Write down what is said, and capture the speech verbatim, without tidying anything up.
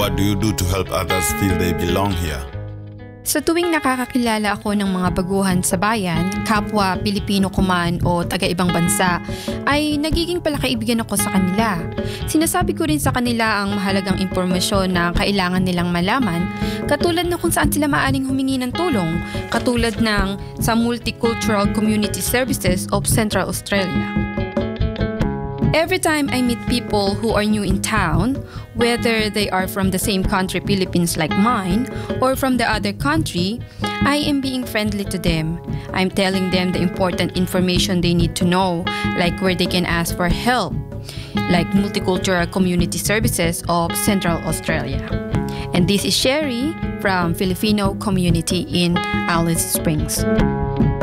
what do you do to help others feel they belong here? Sa tuwing nakakakilala ako ng mga baguhan sa bayan, kapwa Pilipino ko man o taga-ibang bansa, ay nagiging palakaibigan ako sa kanila. Sinasabi ko rin sa kanila ang mahalagang impormasyon na kailangan nilang malaman, katulad na kung saan sila maaaring humingi ng tulong, katulad ng sa Multicultural Community Services of Central Australia. Every time I meet people who are new in town, whether they are from the same country, Philippines like mine, or from the other country, I am being friendly to them. I'm telling them the important information they need to know, like where they can ask for help, like Multicultural Community Services of Central Australia. And this is Sherry from Filipino Community in Alice Springs.